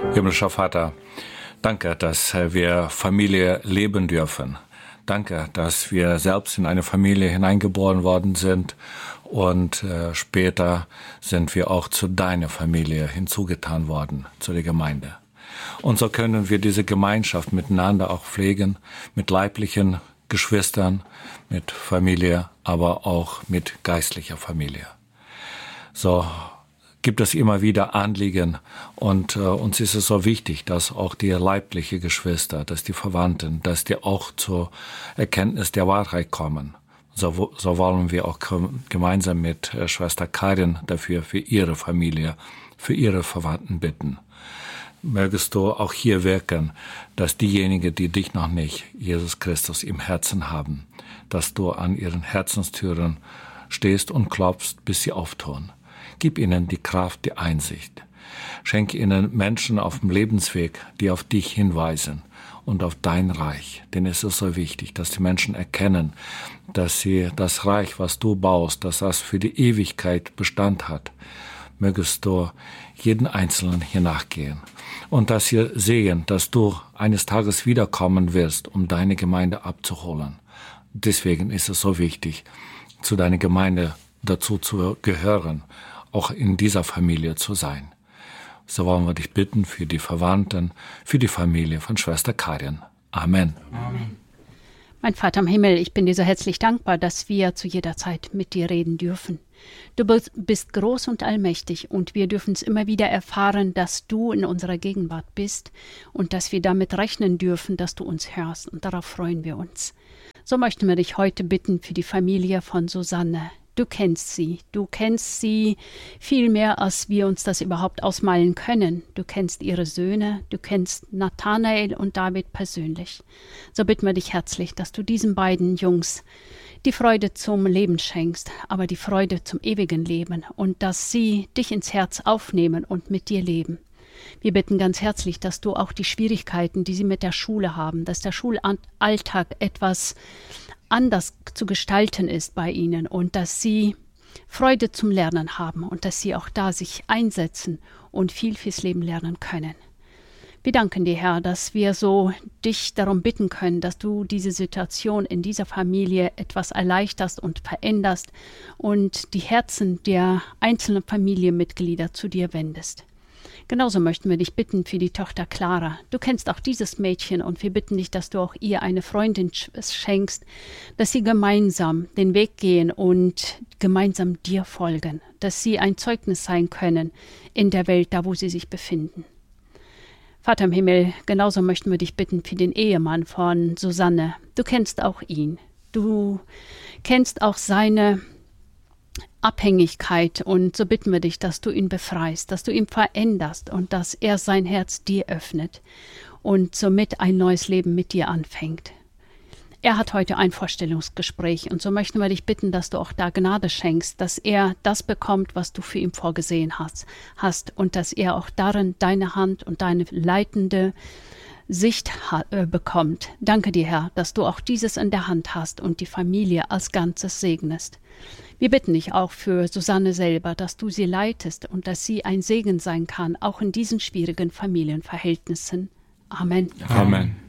Himmlischer Vater, danke, dass wir Familie leben dürfen. Danke, dass wir selbst in eine Familie hineingeboren worden sind und später sind wir auch zu deiner Familie hinzugetan worden, zu der Gemeinde. Und so können wir diese Gemeinschaft miteinander auch pflegen, mit leiblichen Geschwistern, mit Familie, aber auch mit geistlicher Familie. So gibt es immer wieder Anliegen und uns ist es so wichtig, dass auch die leibliche Geschwister, dass die Verwandten, dass die auch zur Erkenntnis der Wahrheit kommen. So wollen wir auch gemeinsam mit Schwester Karin dafür für ihre Familie, für ihre Verwandten bitten. Mögest du auch hier wirken, dass diejenigen, die dich noch nicht, Jesus Christus, im Herzen haben, dass du an ihren Herzenstüren stehst und klopfst, bis sie auftun. Gib ihnen die Kraft, die Einsicht. Schenk ihnen Menschen auf dem Lebensweg, die auf dich hinweisen und auf dein Reich. Denn es ist so wichtig, dass die Menschen erkennen, dass sie das Reich, was du baust, dass das für die Ewigkeit Bestand hat. Mögest du jeden Einzelnen hier nachgehen und dass sie sehen, dass du eines Tages wiederkommen wirst, um deine Gemeinde abzuholen. Deswegen ist es so wichtig, zu deiner Gemeinde dazu zu gehören, auch in dieser Familie zu sein. So wollen wir dich bitten für die Verwandten, für die Familie von Schwester Karin. Amen. Amen. Mein Vater im Himmel, ich bin dir so herzlich dankbar, dass wir zu jeder Zeit mit dir reden dürfen. Du bist groß und allmächtig und wir dürfen es immer wieder erfahren, dass du in unserer Gegenwart bist und dass wir damit rechnen dürfen, dass du uns hörst und darauf freuen wir uns. So möchten wir dich heute bitten für die Familie von Susanne. Du kennst sie viel mehr, als wir uns das überhaupt ausmalen können. Du kennst ihre Söhne, du kennst Nathanael und David persönlich. So bitten wir dich herzlich, dass du diesen beiden Jungs die Freude zum Leben schenkst, aber die Freude zum ewigen Leben und dass sie dich ins Herz aufnehmen und mit dir leben. Wir bitten ganz herzlich, dass du auch die Schwierigkeiten, die sie mit der Schule haben, dass der Schulalltag etwas anders zu gestalten ist bei ihnen und dass sie Freude zum Lernen haben und dass sie auch da sich einsetzen und viel fürs Leben lernen können. Wir danken dir, Herr, dass wir so dich darum bitten können, dass du diese Situation in dieser Familie etwas erleichterst und veränderst und die Herzen der einzelnen Familienmitglieder zu dir wendest. Genauso möchten wir dich bitten für die Tochter Clara. Du kennst auch dieses Mädchen und wir bitten dich, dass du auch ihr eine Freundin schenkst, dass sie gemeinsam den Weg gehen und gemeinsam dir folgen, dass sie ein Zeugnis sein können in der Welt, da wo sie sich befinden. Vater im Himmel, genauso möchten wir dich bitten für den Ehemann von Susanne. Du kennst auch ihn. Du kennst auch seine Abhängigkeit und so bitten wir dich, dass du ihn befreist, dass du ihn veränderst und dass er sein Herz dir öffnet und somit ein neues Leben mit dir anfängt. Er hat heute ein Vorstellungsgespräch und so möchten wir dich bitten, dass du auch da Gnade schenkst, dass er das bekommt, was du für ihn vorgesehen hast und dass er auch darin deine Hand und deine leitende Sicht bekommt. Danke dir, Herr, dass du auch dieses in der Hand hast und die Familie als Ganzes segnest. Wir bitten dich auch für Susanne selber, dass du sie leitest und dass sie ein Segen sein kann, auch in diesen schwierigen Familienverhältnissen. Amen. Amen.